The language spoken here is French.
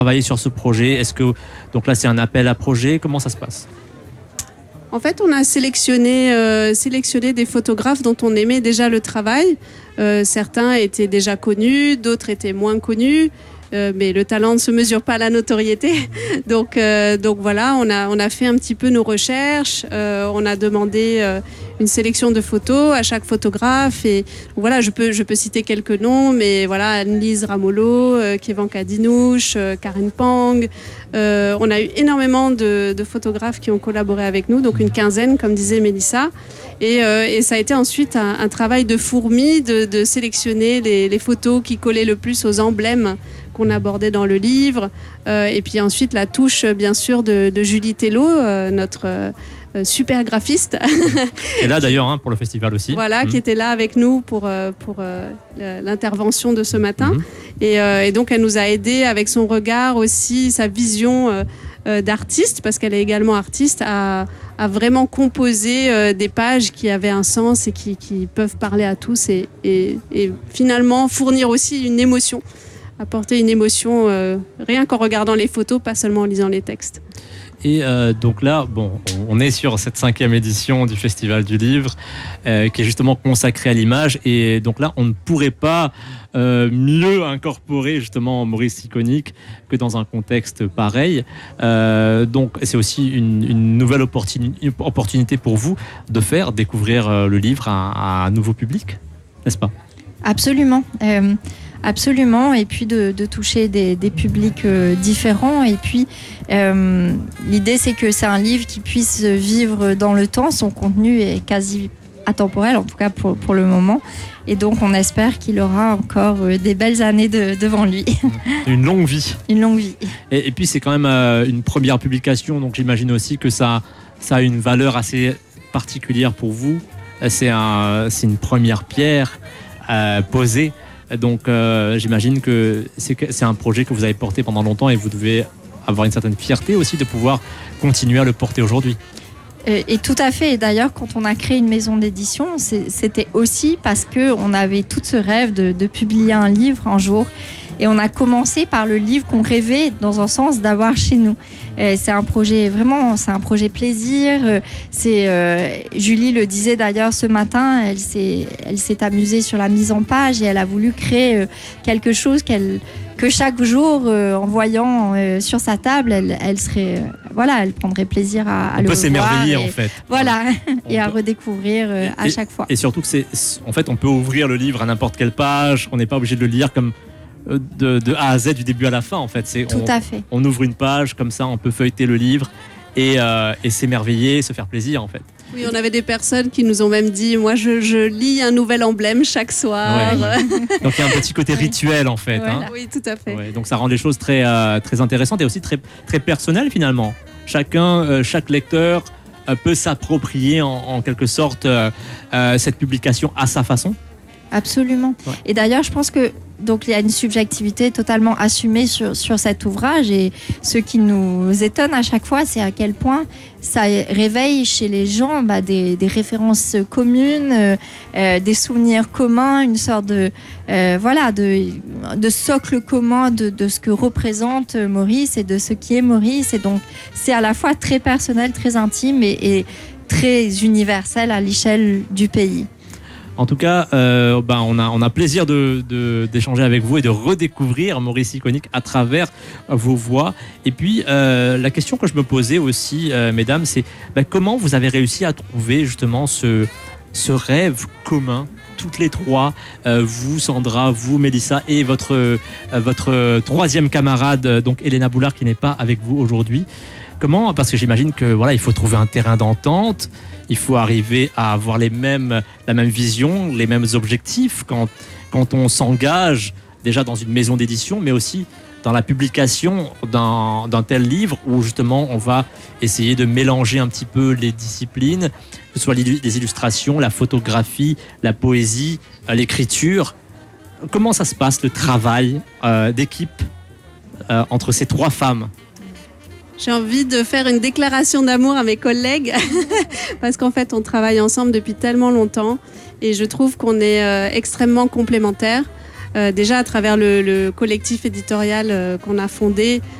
travailler sur ce projet? Est-ce que donc là c'est un appel à projet? Comment ça se passe? En fait, on a sélectionné des photographes dont on aimait déjà le travail. Certains étaient déjà connus, d'autres étaient moins connus. Mais le talent ne se mesure pas à la notoriété. Donc voilà, on a fait un petit peu nos recherches. On a demandé une sélection de photos à chaque photographe. Et voilà, je peux citer quelques noms, mais voilà, Anne-Lise Ramolo, Kevin Kadinouche, Karen Pang. On a eu énormément de photographes qui ont collaboré avec nous, donc une quinzaine, comme disait Mélissa. Et ça a été ensuite un travail de fourmi de sélectionner les photos qui collaient le plus aux emblèmes qu'on abordait dans le livre. Et puis ensuite, la touche, bien sûr, de Julie Tello, notre super graphiste. Et là, d'ailleurs, pour le festival aussi. Voilà, qui était là avec nous pour l'intervention de ce matin. Et donc, elle nous a aidés avec son regard aussi, sa vision d'artiste, parce qu'elle est également artiste, à vraiment composer des pages qui avaient un sens et qui peuvent parler à tous et finalement fournir aussi une émotion. Apporter une émotion rien qu'en regardant les photos, pas seulement en lisant les textes. Et donc là, on est sur cette 5e édition du Festival du Livre qui est justement consacrée à l'image. Et donc là, on ne pourrait pas mieux incorporer justement Maurice Iconic que dans un contexte pareil. Donc c'est aussi une nouvelle opportunité pour vous de faire découvrir le livre à un nouveau public, n'est-ce pas? Absolument. Absolument, et puis de toucher des publics différents. Et puis, l'idée, c'est que c'est un livre qui puisse vivre dans le temps. Son contenu est quasi atemporel, en tout cas pour le moment. Et donc, on espère qu'il aura encore des belles années devant lui. Une longue vie. Une longue vie. Et puis, c'est quand même une première publication, donc j'imagine aussi que ça a une valeur assez particulière pour vous. C'est une première pierre posée. Donc j'imagine que c'est un projet que vous avez porté pendant longtemps et vous devez avoir une certaine fierté aussi de pouvoir continuer à le porter aujourd'hui. Et tout à fait. Et d'ailleurs, quand on a créé une maison d'édition, c'était aussi parce qu'on avait tout ce rêve de publier un livre un jour. Et on a commencé par le livre qu'on rêvait, dans un sens, d'avoir chez nous. C'est un projet plaisir. Julie le disait d'ailleurs ce matin, elle s'est amusée sur la mise en page et elle a voulu créer quelque chose que chaque jour, en voyant sur sa table, elle prendrait plaisir à le voir. On peut s'émerveiller en fait. Voilà, et à redécouvrir à chaque fois. Et surtout que en fait, on peut ouvrir le livre à n'importe quelle page. On n'est pas obligé de le lire comme de A à Z, du début à la fin en fait. À fait. On ouvre une page comme ça, on peut feuilleter le livre et s'émerveiller, se faire plaisir en fait. Oui, on avait des personnes qui nous ont même dit, moi je lis un nouvel emblème chaque soir. Ouais. Donc il y a un petit côté rituel en fait. Voilà. Oui, tout à fait. Ouais, donc ça rend les choses très, très intéressantes et aussi très, très personnelles finalement. Chaque lecteur peut s'approprier en quelque sorte cette publication à sa façon. Absolument. Ouais. Et d'ailleurs, je pense que donc il y a une subjectivité totalement assumée sur cet ouvrage, et ce qui nous étonne à chaque fois, c'est à quel point ça réveille chez les gens des références communes, des souvenirs communs, une sorte de socle commun de ce que représente Maurice et de ce qui est Maurice. Et donc c'est à la fois très personnel, très intime et très universel à l'échelle du pays. En tout cas, on a plaisir d'échanger avec vous et de redécouvrir Maurice Iconic à travers vos voix. Et puis, la question que je me posais aussi, mesdames, c'est comment vous avez réussi à trouver justement ce rêve commun, toutes les trois, vous Sandra, vous Mélissa et votre troisième camarade, donc Elena Boulard, qui n'est pas avec vous aujourd'hui. Comment ? Parce que j'imagine que il faut trouver un terrain d'entente. Il faut arriver à avoir la même vision, les mêmes objectifs quand on s'engage déjà dans une maison d'édition, mais aussi dans la publication d'un tel livre où justement on va essayer de mélanger un petit peu les disciplines, que ce soit les illustrations, la photographie, la poésie, l'écriture. Comment ça se passe, le travail d'équipe entre ces trois femmes ? J'ai envie de faire une déclaration d'amour à mes collègues parce qu'en fait, on travaille ensemble depuis tellement longtemps et je trouve qu'on est extrêmement complémentaires. déjà à travers le collectif éditorial qu'on a fondé